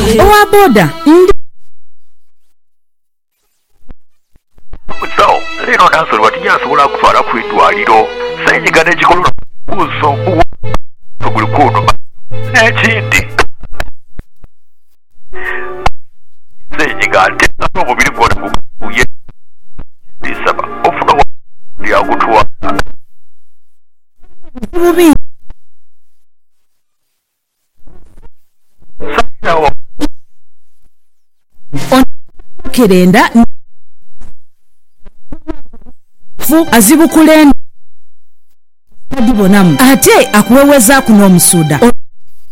owa boda so lero nansolo watinyasobola kutwala ku eddwaliro senyiga n'ekikolola kuzo guli kuno n'ekindi senyiga ate omubiri gwona gukuye bisaba ofuna lyakutwala bubi sayinawo kerenda fu azibukulenda adibonamu ate akuweweza kuno omusuda